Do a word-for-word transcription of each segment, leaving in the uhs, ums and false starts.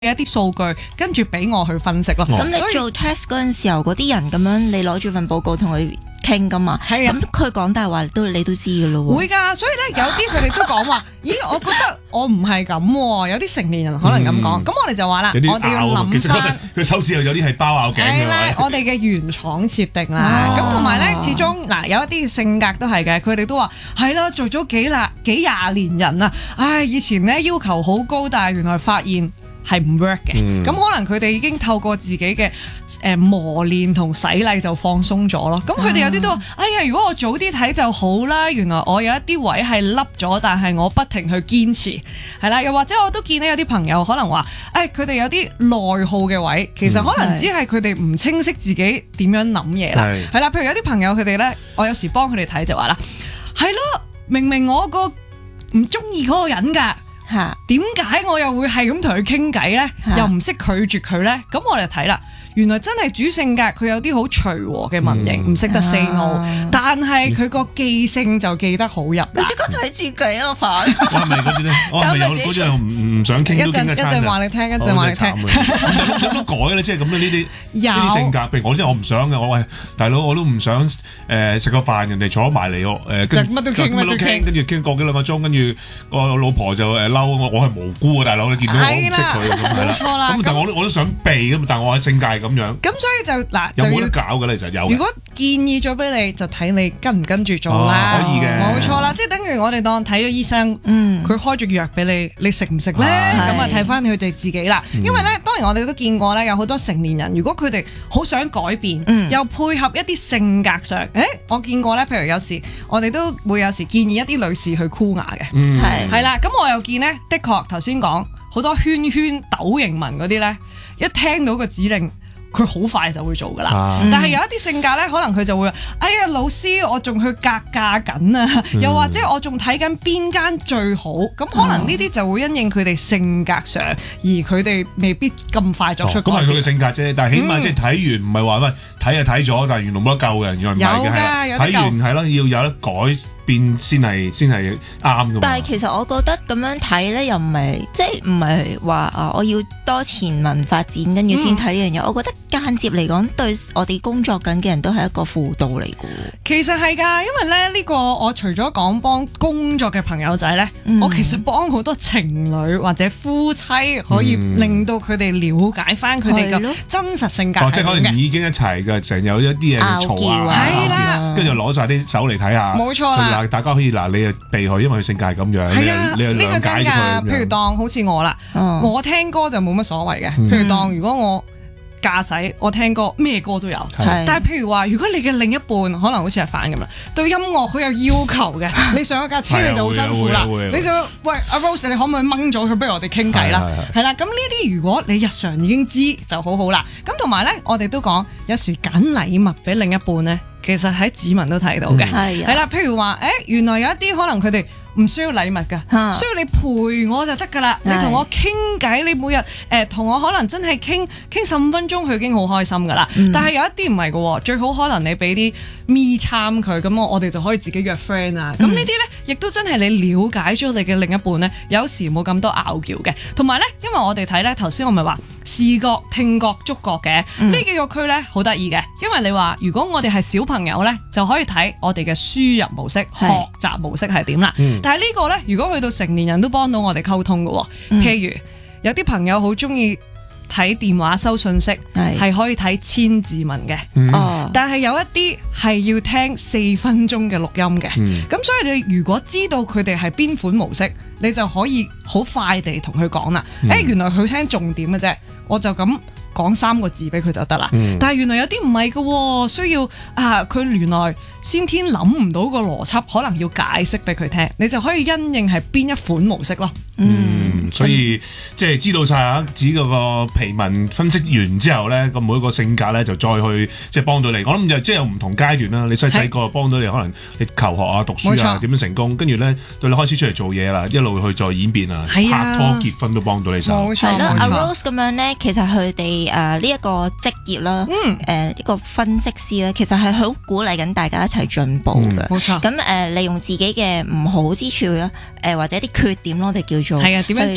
一啲數據，跟住俾我去分析咯。 咁你做 test 嗰陣時候，嗰啲人咁樣，你攞住份報告同佢傾噶嘛？ 係啊， 咁佢講大話都你都知噶咯喎。 會㗎，所以咧有啲佢哋都講話，咦，我覺得我唔係咁喎，有啲成年人可能咁講。咁、嗯、我哋就話啦，我哋要諗翻佢手指又有啲係包拗頸嘅。係啦， 我哋嘅原廠設定啦。咁同埋咧，始終嗱有一啲性格都係嘅，佢哋都話係啦，做咗幾啦幾廿年人啊，唉，以前咧要求好高，但係原來發現係唔 work 嘅，咁、嗯、可能佢哋已經透過自己嘅誒磨練同洗禮就放鬆咗咯。咁佢哋有啲都話：哎呀，如果我早啲睇就好啦。原來我有一啲位係凹咗，但係我不停去堅持，係啦。又或者我都見到有啲朋友可能話：誒佢哋有啲內耗嘅位，其實可能只係佢哋唔清晰自己點樣諗嘢啦。係啦，譬如有啲朋友佢哋咧，我有時幫佢哋睇就話啦：係咯，明明我個唔中意嗰個人㗎。點解我又會係咁同佢傾偈呢？又唔識拒絕佢呢？咁我哋就睇啦，原來真係主性格佢有啲好隨和嘅文型，唔識得 say no，但係佢個記性就記得好入。你即刻睇自己啊，反我係咪嗰啲咧？我係咪有嗰啲唔唔想傾都傾得餐嘅？ 一陣話你聽，一陣話你聽。 有冇改咧？即係咁樣呢啲呢啲性格，譬如我即係我唔想嘅，我喂大佬我都唔想誒食個飯，人哋坐埋嚟我誒乜都傾乜都傾， 跟住傾個幾兩個鐘，跟住個老婆就誒嬲我，我係無辜啊大佬，你見到我唔識佢咁係錯啦。 咁但係我都我都想避咁，但係我係性格係咁樣。 咁所以就嗱， 有冇得搞嘅咧？就有。如果建議咗俾你，就睇你跟唔跟住做啦。 可以嘅， 冇錯啦。即係等於我哋當睇咗醫生，佢開咗藥俾你，你食唔食咧？咁啊睇翻佢哋自己啦。因為咧，當然我哋都見過咧，有好多成年人，如果佢哋好想改變，又配合一啲性格上，誒，我見過咧，譬如有時我哋都會有時建議一啲女士去箍牙嘅，係係啦。咁我又見咧，的確頭先講好多圈圈斗形紋嗰啲咧，一聽到個指令，佢好快就會做噶啦，啊、但係有一啲性格咧，可能佢就會，哎呀老師，我仲去格價緊啊，嗯、又或者我仲睇緊邊間最好，咁可能呢啲就會因應佢哋性格上，而佢哋未必咁快作出改變。咁係佢嘅性格啫，但係起碼即係睇完唔係話喂睇就睇咗，但係原來冇得救嘅，原來唔係嘅，係睇完係咯，要有得改變先係先係啱嘅。 但係其實我覺得咁樣睇咧，又唔係即係唔係話啊，我要多前文發展跟住先睇呢樣嘢。嗯、我覺得間接嚟講，對我哋工作緊嘅人都係一個輔導嚟嘅。 其實係㗎，因為咧呢、呢個我除咗講幫工作嘅朋友仔咧，嗯、我其實幫好多情侶或者夫妻可以令到佢哋了解翻佢哋嘅真實性格係點嘅。 或者可能已經一齊嘅，成日有一啲嘢嘈啊， 係啦， 跟住攞晒啲手嚟睇下， 冇錯啦。 大家可以嗱，你啊避佢，因為佢性格係咁樣， 啊、 你你諒解佢。 譬如當好似我啦，嗯、我聽歌就冇乜所謂嘅。譬如當如果我駕駛，我聽歌咩歌都有。是但係譬如話，如果你嘅另一半可能好似係反咁啦，對音樂好有要求嘅，你上一架車你就好辛苦啦。你就喂阿 Rose，你可唔可以掹咗佢，不如我哋傾偈啦？係啦，咁呢啲如果你日常已經知就好好啦。咁同埋咧，我哋都講有時揀禮物俾另一半咧，其實喺指紋都睇到嘅。係係啦，譬如話，誒、欸、原來有一啲可能佢哋唔需要禮物㗎，啊、需要你陪我就得㗎啦。是你同我傾偈，你每日誒同我可能真係傾傾十五分鐘，佢已經好開心㗎啦。嗯、但係有一啲唔係㗎，最好可能你俾啲 me time 佢，咁我我哋就可以自己約 friend 啊。咁、嗯、呢啲咧，亦都真係你了解咗你嘅另一半咧，有時冇咁多拗撬嘅。同埋咧，因為我哋睇咧，頭先我咪話視覺、聽覺、觸覺嘅呢、嗯、幾個區咧，好得意嘅。因為你話如果我哋係小朋友咧，就可以睇我哋嘅輸入模式、是學習模式係點啦。嗯、但係呢個咧，如果去到成年人都幫到我哋溝通嘅，嗯、譬如有啲朋友好中意睇電話收信息，係是可以睇千字文嘅。嗯、但係有一啲係要聽四分鐘嘅錄音嘅。咁、嗯、所以你如果知道佢哋係邊款模式，你就可以好快地同佢講啦。誒、嗯欸，原來佢聽重點嘅啫，我就咁講三個字俾佢就得啦。嗯、但係原來有啲唔係嘅，需要啊，佢原來先天諗唔到個邏輯，可能要解釋俾佢聽，你就可以因應係邊一款模式咯。 嗯，所以、嗯、即係知道晒啊，指嗰個皮紋分析完之後咧，咁每一個性格咧就再去即係幫到你。我諗就即係有唔同階段啦。你細細個幫到你，可能你求學啊、讀書啊點樣成功，跟住咧對你開始出嚟做嘢啦，一路去再演變啊，拍拖結婚都幫到你手。 冇錯， 阿 Rose 咁樣咧，其實佢哋誒呢一個職業啦，誒呢個分析師咧，其實係好鼓勵緊大家一齊進步嘅。 冇錯。 咁誒利用自己嘅唔好之處啦，誒或者啲缺點咯，我哋叫做係啊，點樣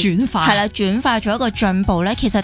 轉化係啦，轉化咗一個進步咧，其實